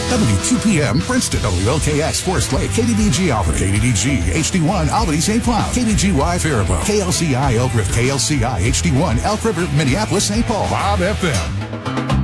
WQPM Princeton, WLKX Forest Lake, KDDG Alfred, KDDG HD1 Albany St. Cloud, KDGY Faribault, KLCI Elk River, KLCI HD1 Elk River, Minneapolis St. Paul, Bob FM